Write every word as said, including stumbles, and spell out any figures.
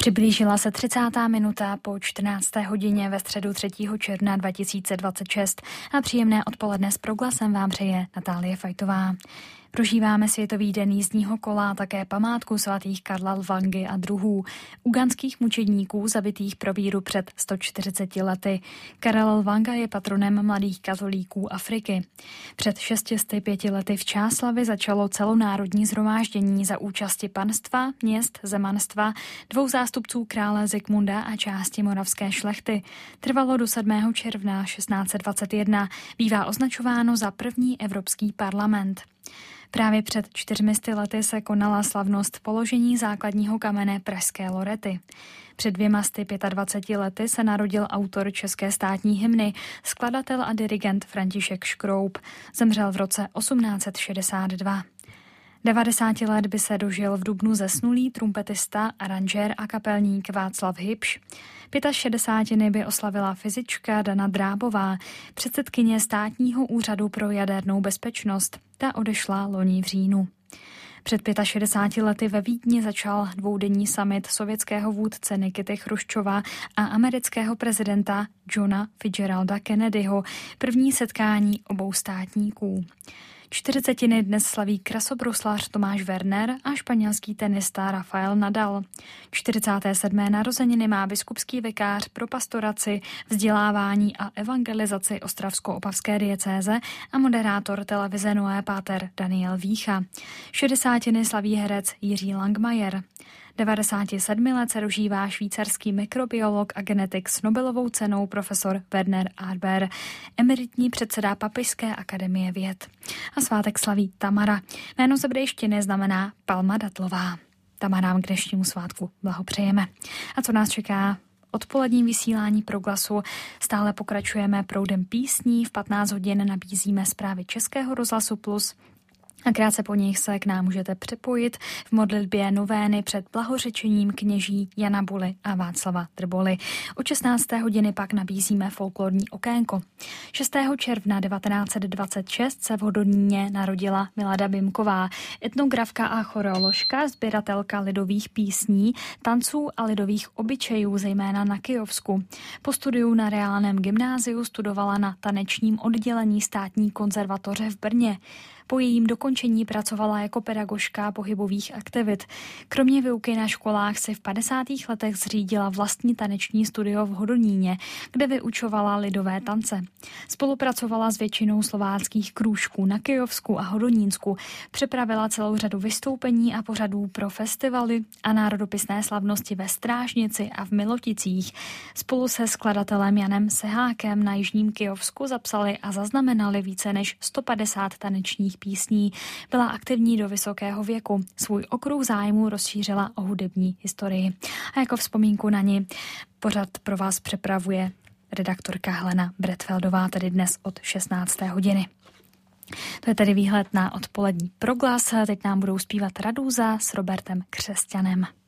Přiblížila se třicátá minuta po čtrnácté hodině ve středu třetího června dva tisíce dvacet šest a příjemné odpoledne s Proglasem vám přeje Natálie Fajtová. Prožíváme Světový den jízdního kola a také památku svatých Karla Lvangy a druhů, ugandských mučedníků zabitých pro víru před sto čtyřiceti lety. Karel Lvanga je patronem mladých katolíků Afriky. Před šesti pěti lety v Čáslavi začalo celonárodní shromáždění za účasti panstva, měst, zemanstva, dvou zástupců krále Zikmunda a části moravské šlechty. Trvalo do sedmého června šestnáct dvacet jedna. Bývá označováno za první Evropský parlament. Právě před čtyřmisty lety se konala slavnost položení základního kamene pražské Lorety. Před dvěma sty pětadvaceti lety se narodil autor české státní hymny, skladatel a dirigent František Škroup. Zemřel v roce osmnáct set šedesát dva. devadesáti let by se dožil v dubnu zesnulý trumpetista, aranžér a kapelník Václav Hybš. Šedesátiny by oslavila fyzička Dana Drábová, předsedkyně státního úřadu pro jadernou bezpečnost. Ta odešla loni v říjnu. Před šedesáti pěti lety ve Vídni začal dvoudenní summit sovětského vůdce Nikity Chruščova a amerického prezidenta Johna Fitzgeralda Kennedyho, první setkání obou státníků. Čtyřicetiny dnes slaví krasobruslař Tomáš Werner a španělský tenista Rafael Nadal. čtyřicáté sedmé narozeniny má biskupský vikář pro pastoraci, vzdělávání a evangelizaci ostravsko-opavské diecéze a moderátor televize Noé páter Daniel Vícha. šedesátiny slaví herec Jiří Langmajer. devadesáti sedmi let se dožívá švýcarský mikrobiolog a genetik s Nobelovou cenou profesor Werner Arber, emeritní předseda Papežské akademie věd. A svátek slaví Tamara. Jméno z hebrejštiny znamená palma datlová. Tamarám k dnešnímu svátku blahopřejeme. A co nás čeká? Odpolední vysílání Proglasu stále pokračujeme proudem písní. V patnáct hodin nabízíme zprávy Českého rozhlasu Plus. A krátce po nich se k nám můžete připojit v modlitbě novény před blahořečením kněží Jana Buly a Václava Drboly. Od šestnácté hodiny pak nabízíme folklorní okénko. šestého června devatenáct set dvacet šest se v Hodoníně narodila Milada Bimková, etnografka a choreoložka, sběratelka lidových písní, tanců a lidových obyčejů, zejména na Kyjovsku. Po studiu na reálném gymnáziu studovala na tanečním oddělení státní konzervatoře v Brně. Po jejím dokončení pracovala jako pedagožka pohybových aktivit. Kromě výuky na školách si v padesátých letech zřídila vlastní taneční studio v Hodoníně, kde vyučovala lidové tance. Spolupracovala s většinou slováckých krůžků na Kyjovsku a Hodonínsku, připravila celou řadu vystoupení a pořadů pro festivaly a národopisné slavnosti ve Strážnici a v Miloticích. Spolu se skladatelem Janem Sehákem na jižním Kyjovsku zapsali a zaznamenali více než sto padesát tanečních písní. Byla aktivní do vysokého věku. Svůj okruh zájmu rozšířila o hudební historii. A jako vzpomínku na ní pořad pro vás připravuje redaktorka Helena Bretfeldová, tedy dnes od šestnácté hodiny. To je tedy výhled na odpolední Proglas. Teď nám budou zpívat Radúza s Robertem Křesťanem.